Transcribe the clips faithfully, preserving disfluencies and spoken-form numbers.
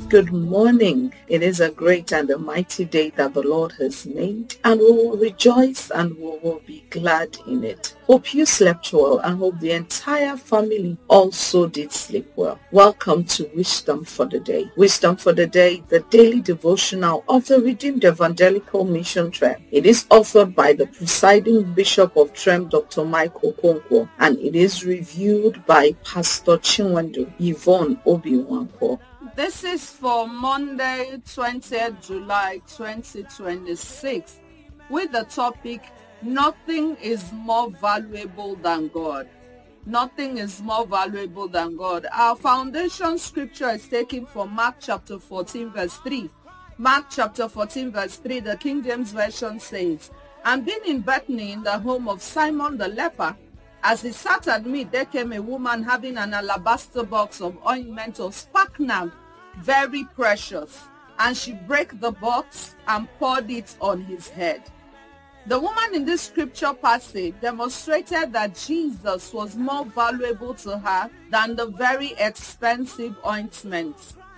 good morning. It is a great and a mighty day that the Lord has made, and we will rejoice and we will be glad in it. Hope you slept well and hope the entire family also did sleep well. Welcome to Wisdom for the Day. Wisdom for the Day, the daily devotional of the Redeemed Evangelical Mission Trem. It is authored by the presiding Bishop of Trem, Doctor Michael Okonkwo, and it is reviewed by Pastor Chinwendu Yvonne Obi-Nwankwo. This is for Monday, twentieth July twenty twenty-six, with the topic, Nothing is more valuable than God. Nothing is more valuable than God. Our foundation scripture is taken from Mark chapter fourteen verse three. Mark chapter fourteen verse three, the King James Version says, And being in Bethany in the home of Simon the leper, as he sat at meat, there came a woman having an alabaster box of ointment of spikenard, very precious, and she brake the box and poured it on his head. The woman in this scripture passage demonstrated that Jesus was more valuable to her than the very expensive ointment.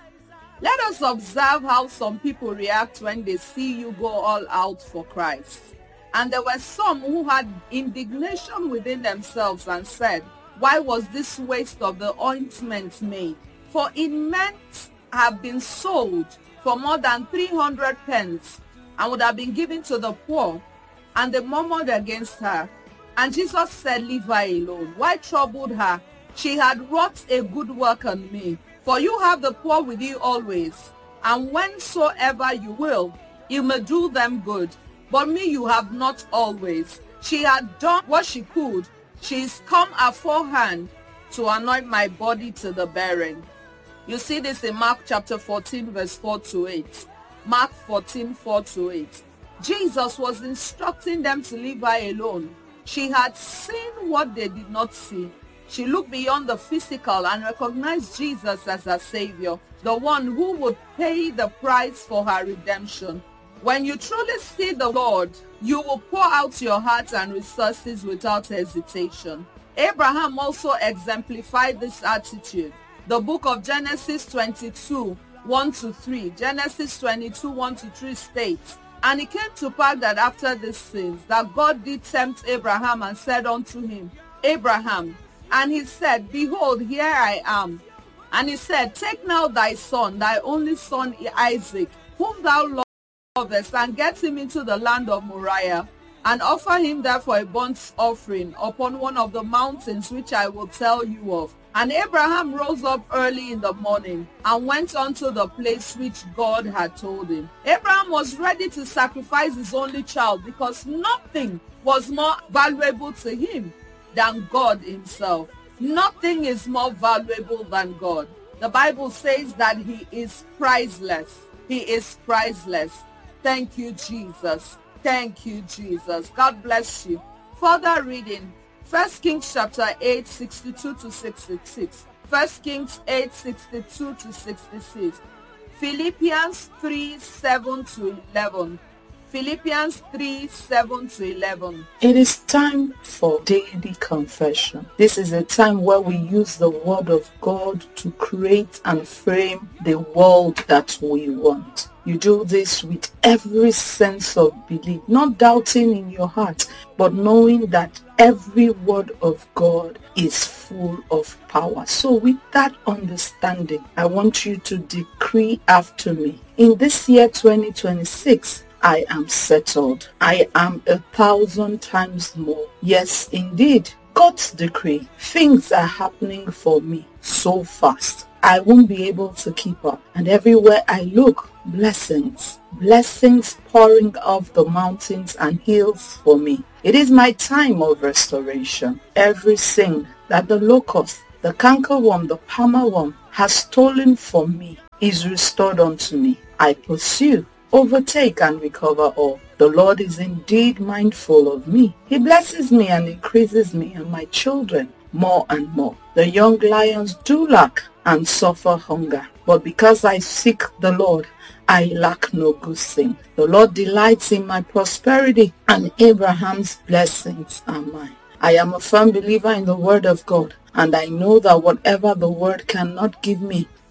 Let us observe how some people react when they see you go all out for Christ. And there were some who had indignation within themselves and said, why was this waste of the ointment made? For it meant have been sold for more than three hundred pence and would have been given to the poor. And they murmured against her. And Jesus said, leave her alone. Why troubled her? She had wrought a good work on me. For you have the poor with you always, and whensoever you will, you may do them good. But me you have not always. She had done what she could. She is come aforehand to anoint my body to the bearing. You see this in Mark chapter fourteen verse four to eight. Mark fourteen, four to eight. Jesus was instructing them to leave her alone. She had seen what they did not see. She looked beyond the physical and recognized Jesus as her Savior, the one who would pay the price for her redemption. When you truly see the Lord, you will pour out your heart and resources without hesitation. Abraham also exemplified this attitude. The book of Genesis twenty-two, one to three. Genesis twenty-two, one to three states, And it came to pass that after these things, that God did tempt Abraham and said unto him, Abraham. And he said, Behold, here I am. And he said, Take now thy son, thy only son Isaac, whom thou lovest, and get him into the land of Moriah, and offer him therefore a burnt offering upon one of the mountains which I will tell you of. And Abraham rose up early in the morning and went unto the place which God had told him. Abraham was ready to sacrifice his only child because nothing was more valuable to him than God himself. Nothing is more valuable than God. The Bible says that he is priceless. He is priceless. Thank you, Jesus. Thank you, Jesus. God bless you. Further reading, First Kings chapter eight, sixty-two to sixty-six. First Kings eight, sixty-two to sixty-six. Philippians three, seven to eleven. Philippians three, seven to eleven. It is time for daily confession. This is a time where we use the word of God to create and frame the world that we want. You do this with every sense of belief, not doubting in your heart, but knowing that every word of God is full of power. So with that understanding, I want you to decree after me. In this year twenty twenty-six, I am settled. I am a thousand times more. Yes, indeed, God's decree. Things are happening for me so fast. I won't be able to keep up. And everywhere I look, blessings. Blessings pouring off the mountains and hills for me. It is my time of restoration. Everything that the locust, the cankerworm, the palmerworm has stolen from me is restored unto me. I pursue, overtake and recover all. The Lord is indeed mindful of me. He blesses me and increases me and my children more and more. The young lions do lack and suffer hunger, but because I seek the Lord, I lack no good thing. The Lord delights in my prosperity, and Abraham's blessings are mine. I am a firm believer in the word of God, and I know that whatever the word cannot give me,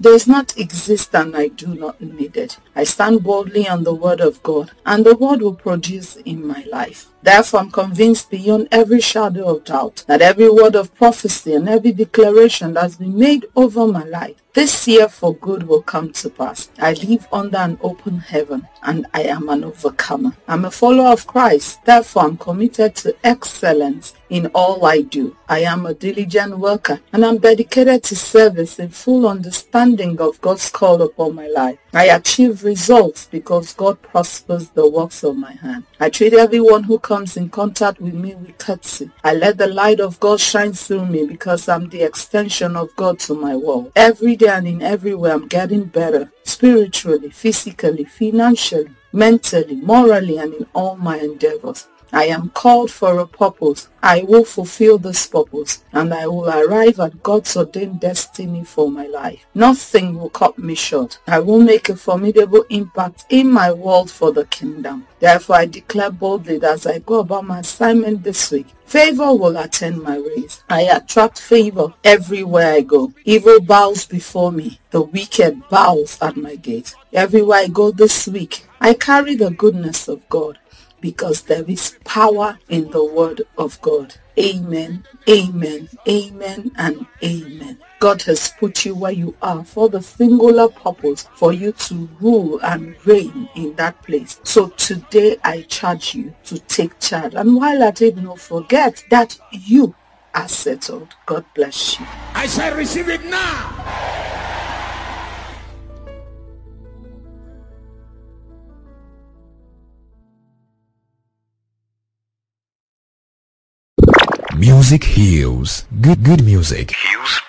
does not exist and I do not need it. I stand boldly on the word of God, and the word will produce in my life. Therefore, I'm convinced beyond every shadow of doubt that every word of prophecy and every declaration that has been made over my life this year for good will come to pass. I live under an open heaven, and I am an overcomer. I'm a follower of Christ. Therefore, I'm committed to excellence in all I do. I am a diligent worker, and I'm dedicated to service in full understanding of God's call upon my life. I achieve results because God prospers the works of my hand. I treat everyone who comes in contact with me with courtesy. I let the light of God shine through me because I'm the extension of God to my world. Every day and in every way, I'm getting better, spiritually, physically, financially, mentally, morally, and in all my endeavors. I am called for a purpose. I will fulfill this purpose, and I will arrive at God's ordained destiny for my life. Nothing will cut me short. I will make a formidable impact in my world for the kingdom. Therefore, I declare boldly that as I go about my assignment this week, favor will attend my race. I attract favor everywhere I go. Evil bows before me. The wicked bows at my gate. Everywhere I go this week, I carry the goodness of God, because there is power in the word of God. Amen, amen, amen, and amen. God has put you where you are for the singular purpose for you to rule and reign in that place. So today I charge you to take charge. And while at it, don't forget that you are settled. God bless you. I shall receive it now. Music heals. Good good music heals